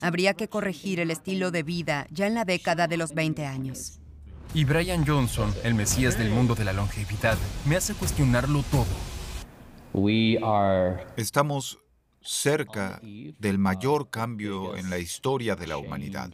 Habría que corregir el estilo de vida ya en la década de los 20 años. Y Brian Johnson, el mesías del mundo de la longevidad, me hace cuestionarlo todo. Estamos cerca del mayor cambio en la historia de la humanidad.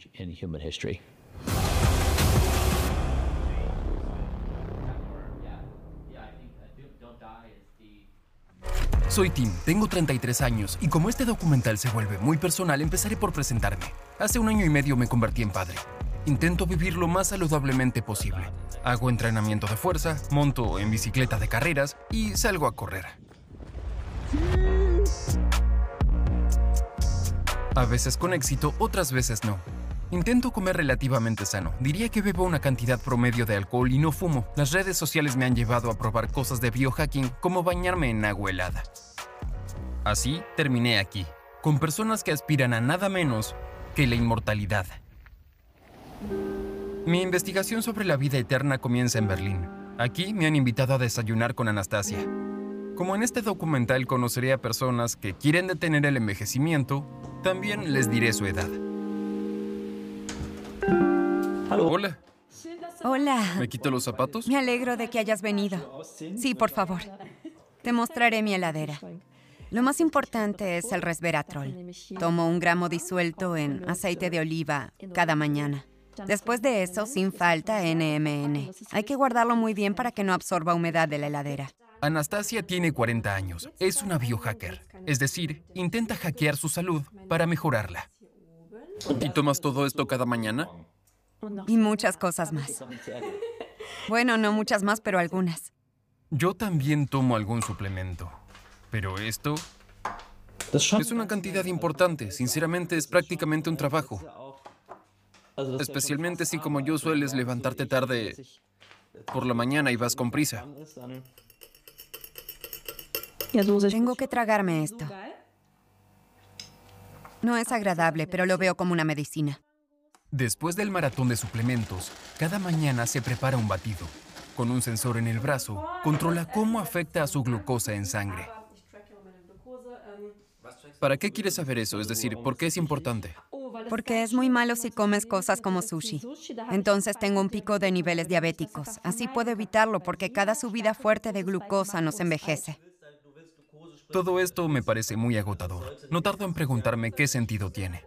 Soy Tim, tengo 33 años y como este documental se vuelve muy personal, empezaré por presentarme. Hace 1 año y medio me convertí en padre. Intento vivir lo más saludablemente posible. Hago entrenamiento de fuerza, monto en bicicleta de carreras y salgo a correr. A veces con éxito, otras veces no. Intento comer relativamente sano. Diría que bebo una cantidad promedio de alcohol y no fumo. Las redes sociales me han llevado a probar cosas de biohacking como bañarme en agua helada. Así terminé aquí, con personas que aspiran a nada menos que la inmortalidad. Mi investigación sobre la vida eterna comienza en Berlín. Aquí me han invitado a desayunar con Anastasia. Como en este documental conoceré a personas que quieren detener el envejecimiento, también les diré su edad. Hola. Hola. ¿Me quito los zapatos? Me alegro de que hayas venido. Sí, por favor. Te mostraré mi heladera. Lo más importante es el resveratrol. Tomo 1 gramo disuelto en aceite de oliva cada mañana. Después de eso, sin falta, NMN. Hay que guardarlo muy bien para que no absorba humedad de la heladera. Anastasia tiene 40 años. Es una biohacker. Es decir, intenta hackear su salud para mejorarla. ¿Y tomas todo esto cada mañana? Y muchas cosas más. Bueno, no muchas más, pero algunas. Yo también tomo algún suplemento. Pero esto es una cantidad importante. Sinceramente, es prácticamente un trabajo. Especialmente si, como yo, sueles levantarte tarde por la mañana y vas con prisa. Tengo que tragarme esto. No es agradable, pero lo veo como una medicina. Después del maratón de suplementos, cada mañana se prepara un batido. Con un sensor en el brazo, controla cómo afecta a su glucosa en sangre. ¿Para qué quieres saber eso? Es decir, ¿por qué es importante? Porque es muy malo si comes cosas como sushi. Entonces tengo un pico de niveles diabéticos. Así puedo evitarlo porque cada subida fuerte de glucosa nos envejece. Todo esto me parece muy agotador. No tardo en preguntarme qué sentido tiene.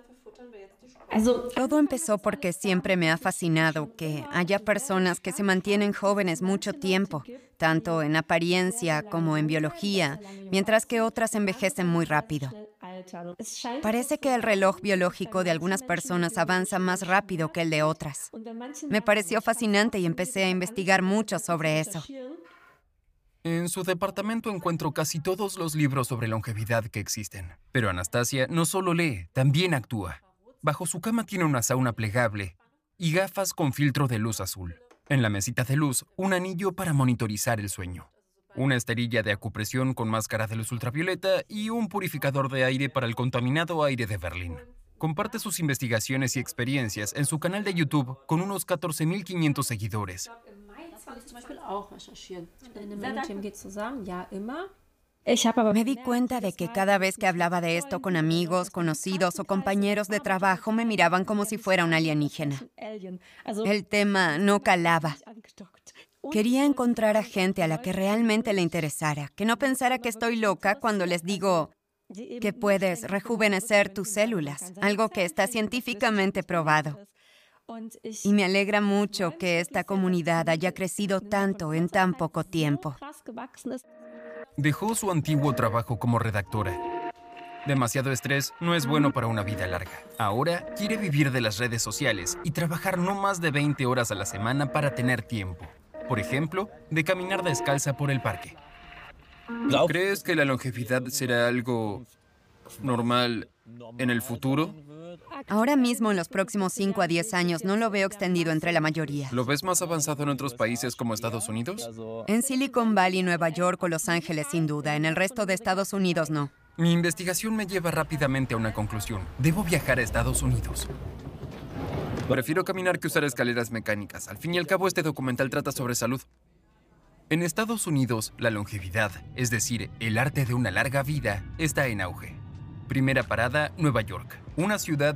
Todo empezó porque siempre me ha fascinado que haya personas que se mantienen jóvenes mucho tiempo, tanto en apariencia como en biología, mientras que otras envejecen muy rápido. Parece que el reloj biológico de algunas personas avanza más rápido que el de otras. Me pareció fascinante y empecé a investigar mucho sobre eso. En su departamento encuentro casi todos los libros sobre longevidad que existen. Pero Anastasia no solo lee, también actúa. Bajo su cama tiene una sauna plegable y gafas con filtro de luz azul. En la mesita de luz, un anillo para monitorizar el sueño. Una esterilla de acupresión con máscara de luz ultravioleta y un purificador de aire para el contaminado aire de Berlín. Comparte sus investigaciones y experiencias en su canal de YouTube con unos 14.500 seguidores. Me di cuenta de que cada vez que hablaba de esto con amigos, conocidos o compañeros de trabajo, me miraban como si fuera un alienígena. El tema no calaba. Quería encontrar a gente a la que realmente le interesara, que no pensara que estoy loca cuando les digo que puedes rejuvenecer tus células, algo que está científicamente probado. Y me alegra mucho que esta comunidad haya crecido tanto en tan poco tiempo. Dejó su antiguo trabajo como redactora. Demasiado estrés no es bueno para una vida larga. Ahora quiere vivir de las redes sociales y trabajar no más de 20 horas a la semana para tener tiempo. Por ejemplo, de caminar descalza por el parque. ¿Crees que la longevidad será algo normal en el futuro? Ahora mismo, en los próximos 5 a 10 años, no lo veo extendido entre la mayoría. ¿Lo ves más avanzado en otros países como Estados Unidos? En Silicon Valley, Nueva York o Los Ángeles, sin duda. En el resto de Estados Unidos, no. Mi investigación me lleva rápidamente a una conclusión. Debo viajar a Estados Unidos. Prefiero caminar que usar escaleras mecánicas. Al fin y al cabo, este documental trata sobre salud. En Estados Unidos, la longevidad, es decir, el arte de una larga vida, está en auge. Primera parada, Nueva York, una ciudad